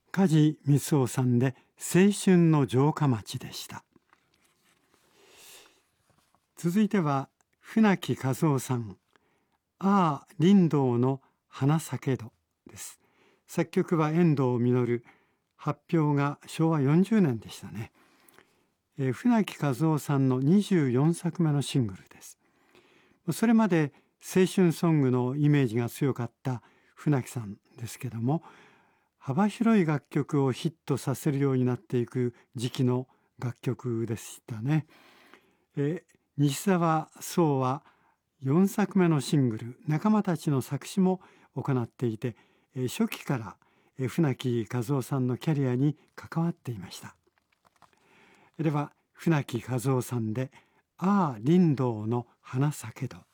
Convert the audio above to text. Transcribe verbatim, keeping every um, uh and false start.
梶光夫さんで青春の城下町でした。続いては船木和夫さん、ああ林道の花咲けどです。作曲は遠藤実、発表がしょうわよんじゅうねんでしたね。えー、船木和夫さんのにじゅうよんさくめのシングルです。それまで青春ソングのイメージが強かった船木さんですけども、幅広い楽曲をヒットさせるようになっていく時期の楽曲でしたね。え西澤壮はよんさくめのシングル「仲間たち」の作詞も行っていて、え初期からえ船木和夫さんのキャリアに関わっていました。では船木和夫さんで「ああ林道の花咲けど」。